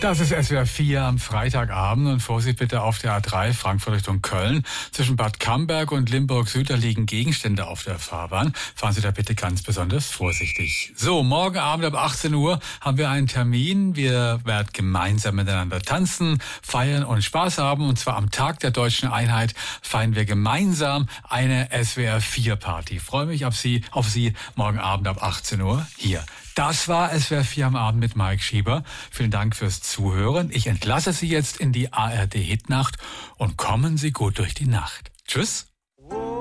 Das ist SWR 4 am Freitagabend und Vorsicht bitte auf der A3 Frankfurt Richtung Köln. Zwischen Bad Camberg und Limburg Süd, da liegen Gegenstände auf der Fahrbahn. Fahren Sie da bitte ganz besonders vorsichtig. So, morgen Abend ab 18 Uhr haben wir einen Termin. Wir werden gemeinsam miteinander tanzen, feiern und Spaß haben. Und zwar am Tag der Deutschen Einheit feiern wir gemeinsam eine SWR 4 Party. Ich freue mich auf Sie morgen Abend ab 18 Uhr hier. Das war SWR 4 am Abend mit Mike Schieber. Vielen Dank fürs Zuhören. Ich entlasse Sie jetzt in die ARD Hitnacht und kommen Sie gut durch die Nacht. Tschüss.